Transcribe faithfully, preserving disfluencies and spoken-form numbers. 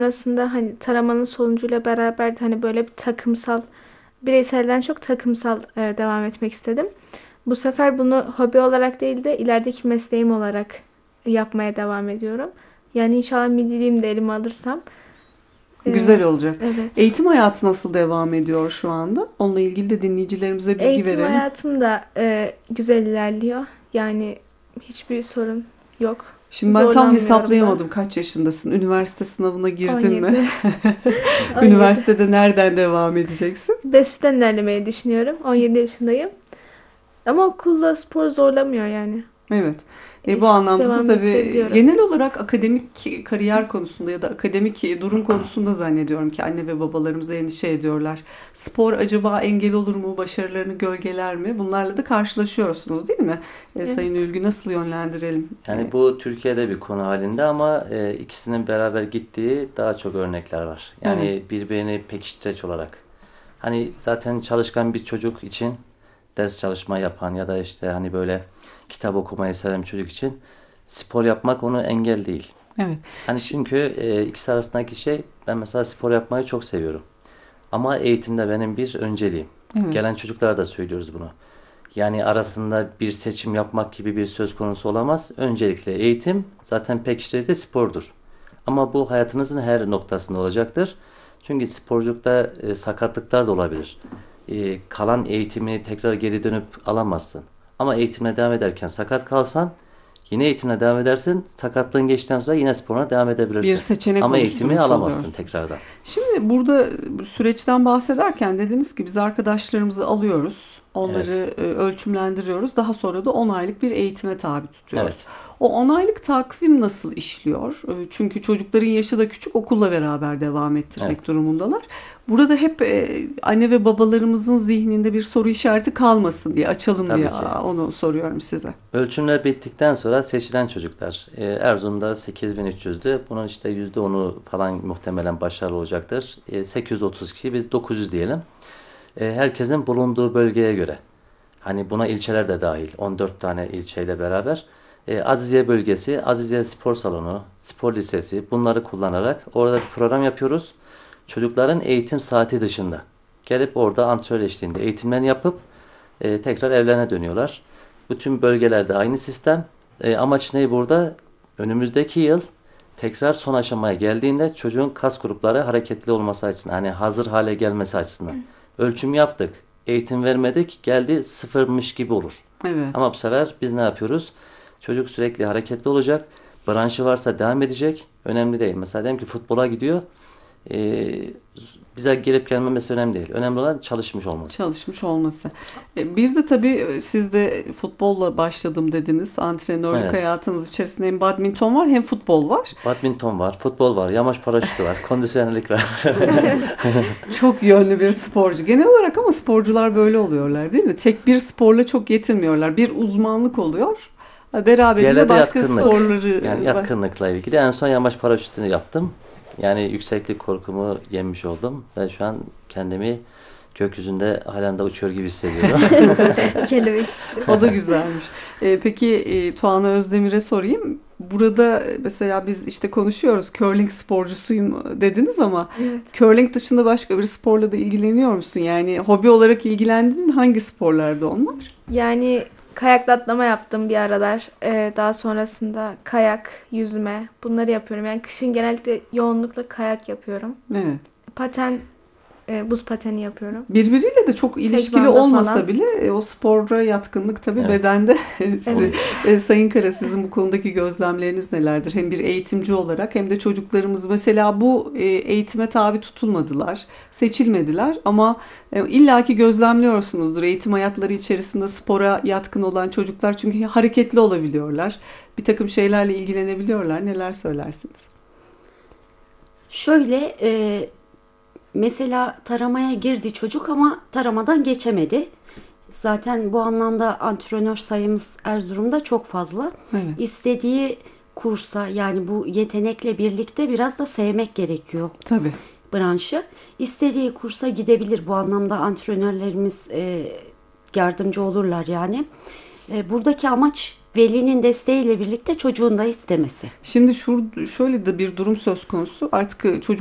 Sonrasında hani taramanın sonucuyla beraber de hani böyle bir takımsal, bireyselden çok takımsal e, devam etmek istedim. Bu sefer bunu hobi olarak değil de ilerideki mesleğim olarak yapmaya devam ediyorum. Yani inşallah milliliğimi de elime alırsam. Güzel e, olacak. evet. Eğitim hayatı nasıl devam ediyor şu anda? Onunla ilgili de dinleyicilerimize bilgi Eğitim verelim. hayatım da e, güzel ilerliyor. Yani hiçbir sorun yok. Şimdi ben tam Zorlanmıyorum da. hesaplayamadım kaç yaşındasın. Üniversite sınavına girdin mi? on yedi. on yedi. Üniversitede nereden devam edeceksin? beşten ilerlemeyi düşünüyorum. on yedi yaşındayım. Ama okulda spor zorlamıyor yani. Evet. E, bu İş anlamda da devam tabii ettirebiliyorum. genel olarak akademik kariyer konusunda ya da akademik durum konusunda zannediyorum ki anne ve babalarımız endişe ediyorlar. Spor acaba engel olur mu? Başarılarını gölgeler mi? Bunlarla da karşılaşıyorsunuz değil mi? E, Sayın Evet. Ülgü nasıl yönlendirelim? Yani E, bu Türkiye'de bir konu halinde ama e, ikisinin beraber gittiği daha çok örnekler var. evet. Yani birbirini pekiştireç olarak. Hani zaten çalışkan bir çocuk için ders çalışma yapan ya da işte hani böyle kitap okumayı seven bir çocuk için spor yapmak onu engel değil. Evet. Hani Şi- çünkü e, ikisi arasındaki şey ben mesela spor yapmayı çok seviyorum. Ama eğitimde benim bir önceliğim. Evet. Gelen çocuklara da söylüyoruz bunu. Yani arasında bir seçim yapmak gibi bir söz konusu olamaz. Öncelikle eğitim, zaten pekiştirici de spordur. Ama bu hayatınızın her noktasında olacaktır. Çünkü sporculukta e, sakatlıklar da olabilir. E, kalan eğitimini tekrar geri dönüp alamazsın. Ama eğitimine devam ederken sakat kalsan yine eğitimine devam edersin. Sakatlığın geçtikten sonra yine sporuna devam Bir edebilirsin. seçenek Ama eğitimi oluşturmuş alamazsın oluyoruz. tekrardan. Şimdi burada süreçten bahsederken dediniz ki biz arkadaşlarımızı alıyoruz, Evet. onları e, ölçümlendiriyoruz, daha sonra da on aylık bir eğitime tabi tutuyoruz. Evet. O on aylık takvim nasıl işliyor? E, Çünkü çocukların yaşı da küçük, okulla beraber devam Evet. ettirmek durumundalar. Burada hep e, anne ve babalarımızın zihninde bir soru işareti kalmasın diye, açalım diye Tabii ki. aa, onu soruyorum size. Ölçümler bittikten sonra seçilen çocuklar. E, Erzurum'da sekiz bin üç yüzdü. Bunun işte yüzde onu falan muhtemelen başarılı olacaktır. E, sekiz yüz otuz kişi, biz dokuz yüz diyelim. E, herkesin bulunduğu bölgeye göre. Hani buna ilçeler de dahil. on dört tane ilçeyle beraber. E, Aziziye bölgesi, Aziziye Spor Salonu, Spor Lisesi, bunları kullanarak orada bir program yapıyoruz. Çocukların eğitim saati dışında gelip orada antrenör eşliğinde eğitimlerini yapıp e, tekrar evlerine dönüyorlar. Bütün bölgelerde aynı sistem. E, amaç ne burada? Önümüzdeki yıl tekrar son aşamaya geldiğinde çocuğun kas grupları hareketli olması açısından, hani hazır hale gelmesi açısından. Ölçüm yaptık, eğitim vermedik, geldi sıfırmış gibi olur. Evet. Ama bu sefer biz ne yapıyoruz? Çocuk sürekli hareketli olacak. Branşı varsa devam edecek. Önemli değil. Mesela diyelim ki futbola gidiyor. Ee, bize gelip gelmemesi önemli değil. Önemli olan çalışmış olması. Çalışmış olması. E, Bir de tabii e, siz de futbolla başladım dediniz. Antrenörlük Evet. hayatınız içerisinde hem badminton var hem futbol var. Badminton var, futbol var, yamaç paraşütü var, kondisyonerlik var. Çok yönlü bir sporcu. Genel olarak ama sporcular böyle oluyorlar değil mi? Tek bir sporla çok yetinmiyorlar. Bir uzmanlık oluyor. E, Beraberinde Diğerleri de başka yatkınlık. sporları Yani var. yatkınlıkla ilgili. En son yamaç paraşütünü yaptım. Yani yükseklik korkumu yenmiş oldum. Ve şu an kendimi gökyüzünde halen de uçuyor gibi hissediyorum. Kelebek istiyorum. O da güzelmiş. E, peki e, Tuana Özdemir'e sorayım. Burada e, mesela biz işte konuşuyoruz. Curling sporcusuyum dediniz ama Evet. curling dışında başka bir sporla da ilgileniyor musun? Yani hobi olarak ilgilendiğin hangi sporlarda onlar? Yani kayakla atlama yaptım bir aralar. Ee, daha sonrasında kayak, yüzme bunları yapıyorum. Yani kışın genellikle yoğunlukla kayak yapıyorum. Evet. Paten, e, buz pateni yapıyorum. Birbiriyle de çok Tek ilişkili banda olmasa falan. bile e, o spora yatkınlık tabii Evet. bedende. Si- Evet. Oluyor. e, Sayın Kara, sizin bu konudaki gözlemleriniz nelerdir? Hem bir eğitimci olarak hem de çocuklarımız mesela bu e, eğitime tabi tutulmadılar, seçilmediler ama e, illaki gözlemliyorsunuzdur eğitim hayatları içerisinde spora yatkın olan çocuklar çünkü hareketli olabiliyorlar. Bir takım şeylerle ilgilenebiliyorlar. Neler söylersiniz? Şöyle e, mesela taramaya girdi çocuk ama taramadan geçemedi. Zaten bu anlamda antrenör sayımız Erzurum'da çok fazla. Evet, İstediği kursa yani bu yetenekle birlikte biraz da sevmek gerekiyor tabii. branşı. İstediği kursa gidebilir. Bu anlamda antrenörlerimiz e, yardımcı olurlar yani. E, buradaki amaç velinin desteğiyle birlikte çocuğun da istemesi. Şimdi şur, şöyle de bir durum söz konusu. Artık çocuk